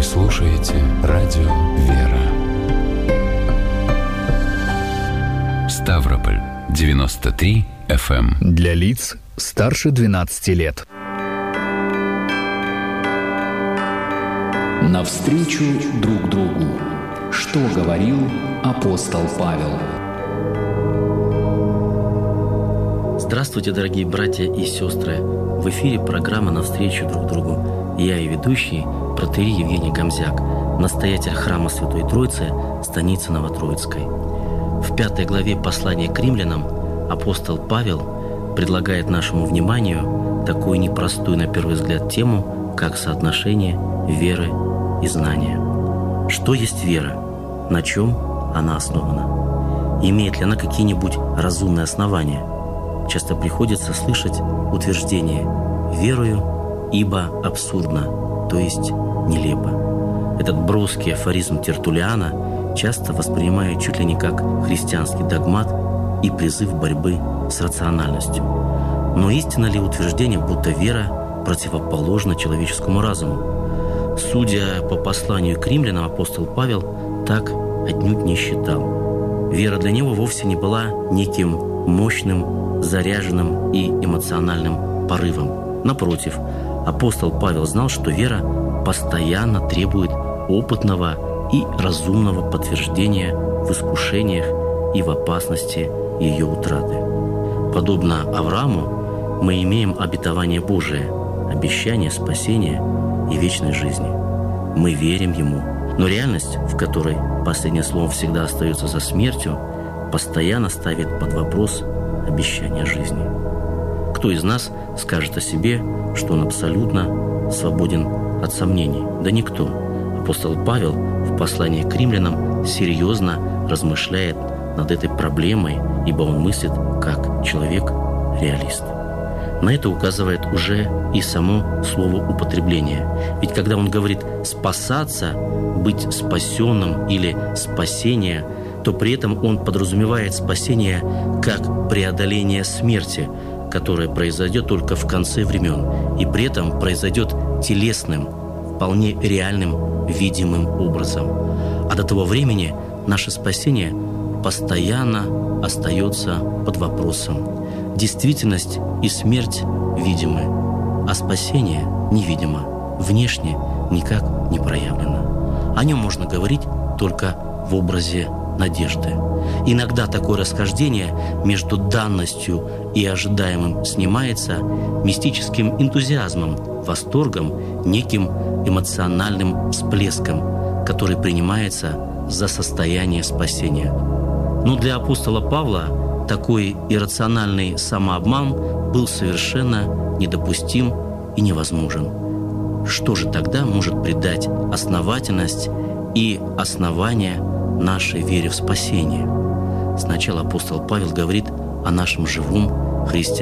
Вы слушаете радио «Вера». Ставрополь 93 FM. Для лиц старше 12 лет. Навстречу друг другу. Что говорил апостол Павел? Здравствуйте, дорогие братья и сестры! В эфире программа «Навстречу друг другу». Я и ведущий, протоиерей Евгений Гомзяк, настоятель храма Святой Троицы, станицы Новотроицкой. В 5 главе послания к римлянам апостол Павел предлагает нашему вниманию такую непростую на первый взгляд тему, как соотношение веры и знания. Что есть вера? На чем она основана? Имеет ли она какие-нибудь разумные основания? Часто приходится слышать утверждение «верую, ибо абсурдно», то есть нелепо. Этот броский афоризм Тертуллиана часто воспринимают чуть ли не как христианский догмат и призыв борьбы с рациональностью. Но истинно ли утверждение, будто вера противоположна человеческому разуму? Судя по посланию к римлянам, апостол Павел так отнюдь не считал. Вера для него вовсе не была неким мощным, заряженным и эмоциональным порывом. Напротив, апостол Павел знал, что вера постоянно требует опытного и разумного подтверждения в искушениях и в опасности ее утраты. Подобно Аврааму, мы имеем обетование Божие, обещание спасения и вечной жизни. Мы верим Ему, но реальность, в которой последнее слово всегда остается за смертью, постоянно ставит под вопрос обещание жизни. Кто из нас скажет о себе, что он абсолютно свободен от сомнений? Да никто. Апостол Павел в послании к римлянам серьезно размышляет над этой проблемой, ибо он мыслит как человек-реалист. На это указывает уже и само слово употребления. Ведь когда он говорит «спасаться», «быть спасенным» или «спасение», то при этом он подразумевает спасение как преодоление смерти, которое произойдет только в конце времен, и при этом произойдет телесным, вполне реальным, видимым образом. А до того времени наше спасение постоянно остается под вопросом. Действительность и смерть видимы, а спасение невидимо, внешне никак не проявлено. О нем можно говорить только в образе надежды. Иногда такое расхождение между данностью и ожидаемым снимается мистическим энтузиазмом, восторгом, неким эмоциональным всплеском, который принимается за состояние спасения. Но для апостола Павла такой иррациональный самообман был совершенно недопустим и невозможен. Что же тогда может придать основательность и основание нашей вере в спасение? Сначала апостол Павел говорит о нашем живом христианском